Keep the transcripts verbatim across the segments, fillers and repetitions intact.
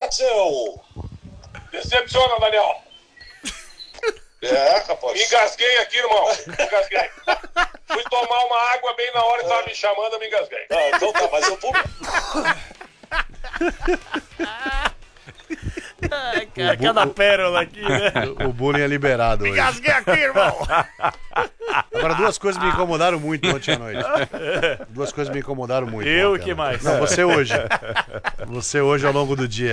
Watson! Decepciona, Daniel. É, rapaz. Me engasguei aqui, irmão. Me engasguei. Fui tomar uma água bem na hora e tava me chamando, eu me engasguei. Ah, então tá, mas eu vou... Ai, cara, cada pérola aqui, né? O bullying é liberado hoje. Engasguei aqui, irmão. Agora, duas coisas me incomodaram muito ontem à noite. Duas coisas me incomodaram muito. Eu, ontem, que mais? Não, você hoje. Você hoje ao longo do dia.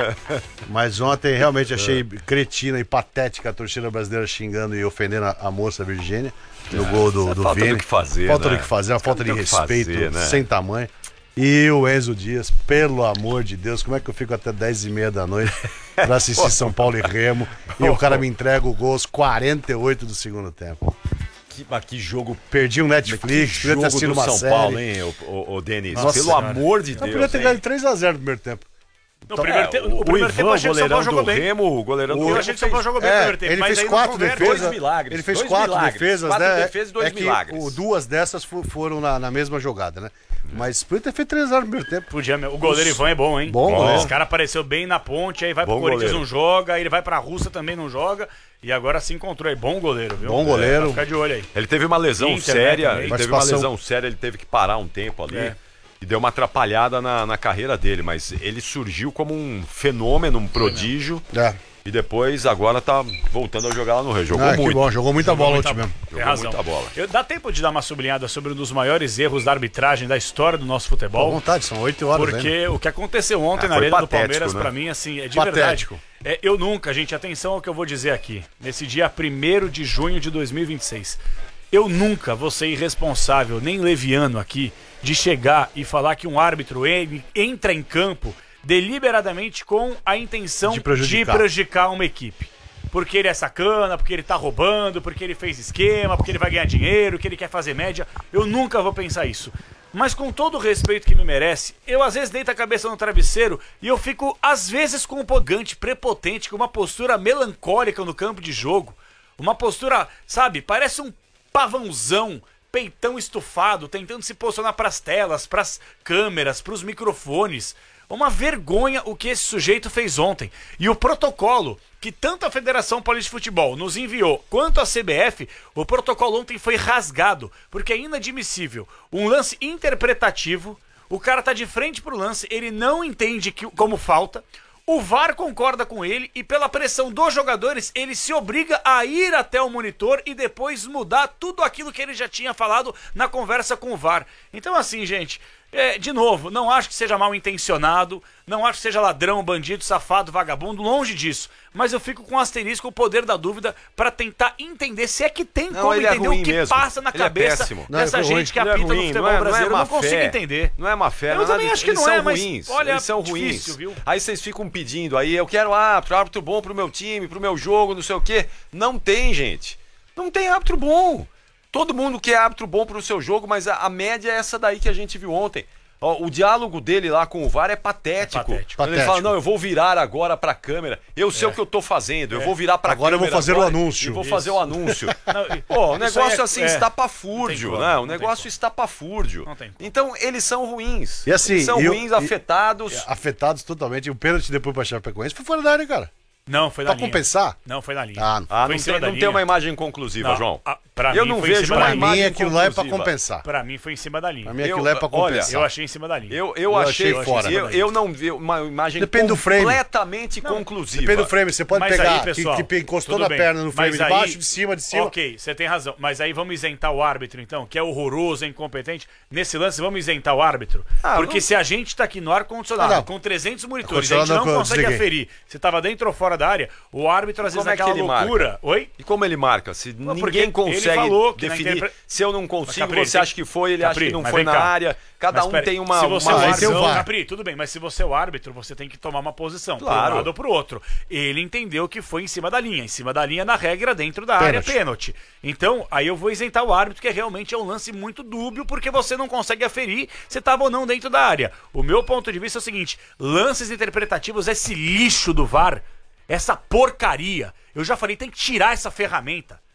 Mas ontem realmente achei cretina e patética a torcida brasileira xingando e ofendendo a, a moça Virgínia no gol do, do falta Vini. do que fazer, Falta né? do que fazer, uma falta de Tem o que respeito fazer, né? sem tamanho. E o Enzo Dias, pelo amor de Deus, como é que eu fico até dez e meia da noite pra assistir São Paulo e Remo e o cara me entrega o gol aos quarenta e oito do segundo tempo? Que, mas que jogo. Perdi um Netflix, Que podia ter jogo assistido do uma São série. Paulo, hein, o, o, o Denis? Nossa Pelo senhora. amor de Eu Deus. podia ter hein? ganho três a zero no primeiro tempo. No primeiro te... É, o, o, primeiro Ivan, tempo eu achei que o São Paulo goleirão jogou do bem. Remo, o goleirão do Eu Remo achei que o São Paulo jogou bem no É, primeiro tempo. ele mas fez aí quatro não converte. defesas. Dois milagres, Ele fez dois quatro milagres. defesas, Quatro né? defesas e dois é que milagres. o, duas dessas fo- foram na, na mesma jogada, né? Mas podia ter feito três a zero no primeiro tempo. Podia, meu. O goleiro Ivan é bom, hein? Bom goleiro. Esse cara apareceu bem na ponte, aí vai Bom pro Corinthians, goleiro. não joga, aí ele vai pra Rússia, também não joga, e agora se encontrou aí. Bom goleiro, viu? Bom goleiro. É, ficar de olho aí. Ele teve uma lesão Inter, séria, né, ele também. teve uma Participação. lesão séria, ele teve que parar um tempo ali. É. E deu uma atrapalhada na, na carreira dele, mas ele surgiu como um fenômeno, um prodígio. É. E depois agora tá voltando a jogar lá no Rio. Jogou Ah, que muito. bom, jogou muita bola muita ontem mesmo. Tem Jogou razão. muita bola. Eu, dá tempo de dar uma sublinhada sobre um dos maiores erros da arbitragem da história do nosso Pô, à futebol? vontade, são oito horas ainda. Porque o que aconteceu ontem Ah, na foi Arena do patético, Palmeiras, né? pra mim, assim, é de Patético. verdade. É, eu nunca, gente, atenção ao que eu vou dizer aqui. Nesse dia primeiro de junho de dois mil e vinte e seis. Eu nunca vou ser irresponsável, nem leviano aqui, de chegar e falar que um árbitro en- entra em campo deliberadamente com a intenção De prejudicar. de prejudicar uma equipe. Porque ele é sacana, porque ele tá roubando, porque ele fez esquema, porque ele vai ganhar dinheiro, que ele quer fazer média. Eu nunca vou pensar isso. Mas com todo o respeito que me merece, eu às vezes deito a cabeça no travesseiro e eu fico, às vezes, com um pogante prepotente, com uma postura melancólica no campo de jogo. Uma postura, sabe, parece um pavãozão, peitão estufado, tentando se posicionar pras telas, pras câmeras, pros microfones. Uma vergonha o que esse sujeito fez ontem. E o protocolo que tanto a Federação Paulista de Futebol nos enviou, quanto a C B F, o protocolo ontem foi rasgado, porque é inadmissível. Um lance interpretativo, o cara tá de frente pro lance, ele não entende que, como falta, o V A R concorda com ele e pela pressão dos jogadores, ele se obriga a ir até o monitor e depois mudar tudo aquilo que ele já tinha falado na conversa com o V A R. Então assim, gente... É, de novo, não acho que seja mal intencionado, não acho que seja ladrão, bandido, safado, vagabundo, longe disso. Mas eu fico com um asterisco, o poder da dúvida, pra tentar entender se é que tem Não, como ele é entender ruim o que mesmo. passa na Ele é cabeça péssimo. Não, ele dessa foi ruim. gente que Ele é apita no ruim, futebol não é- não é brasileiro. Eu má não consigo fé. entender. Não é má fé, Eu não é também nada acho que disso. não Eles é, são mas, ruins. olha, Eles são difícil, ruins. viu? Aí vocês ficam pedindo aí, eu quero árbitro, árbitro bom pro meu time, pro meu jogo, não sei o quê. Não tem, gente. Não tem árbitro bom. Todo mundo quer árbitro bom pro seu jogo, mas a, a média é essa daí que a gente viu ontem. Ó, o diálogo dele lá com o V A R é patético. É patético. Quando ele fala, não, eu vou virar agora pra câmera. Eu sei É. o que eu tô fazendo. Eu vou virar pra Agora eu câmera. vou fazer o agora anúncio. E vou Isso. fazer o anúncio. Não, e- Pô, o isso negócio aí é- assim, é, estapafúrdio, não tem como, né? não O tem negócio como. estapafúrdio. Não tem como. Então, eles são ruins. E assim, eles são e o- ruins, e- afetados. Afetados totalmente. O pênalti depois pra Chapecoense foi fora da área, cara. Não, foi na Pra linha. compensar? Não, foi na linha. Ah, não. Ah, Foi não, em cima tem, da não linha. tem uma imagem conclusiva, Não, João. a- pra eu mim não foi em vejo cima uma da Pra linha. imagem mim, aquilo lá é pra conclusiva. compensar. Pra mim foi em cima da linha. Pra mim, Eu- aquilo é pra olha, compensar. Eu achei em cima da linha. Eu, eu, Eu achei, achei fora. Eu, eu não vi uma imagem Depende do frame. completamente conclusiva. Depende do frame, você pode Mas pegar aí, pessoal, que, que encostou tudo na bem. perna no frame Mas de aí- baixo, de cima, de cima. Ok, você tem razão. Mas aí vamos isentar o árbitro, então, que é horroroso, é incompetente. Nesse lance, vamos isentar o árbitro. Ah, Porque não- se a gente tá aqui no ar-condicionado, Ah, não. com trezentos monitores, a gente Ar-condicionado não não, consegue desliguei. aferir se tava dentro ou fora da área, o árbitro, às vezes, Como é que naquela ele loucura... marca? Oi? E como ele marca? Se porque ninguém ele consegue falou que na definir, interpre- se eu não consigo, Capri, você tem- acha que foi, ele acha Capri, que não mas foi vem na cá. área. Cada Mas um peraí, tem uma, se você uma é o Aí tem o árbitro, V A R. Capri, tudo bem, mas se você é o árbitro, você tem que tomar uma posição, Claro. para um lado ou pro outro. Ele entendeu que foi em cima da linha. Em cima da linha, na regra, dentro da área, Pênalti. pênalti. Então, aí eu vou isentar o árbitro, que realmente é um lance muito dúbio, porque você não consegue aferir se estava ou não dentro da área. O meu ponto de vista é o seguinte: lances interpretativos, esse lixo do V A R, essa porcaria, eu já falei, tem que tirar essa ferramenta.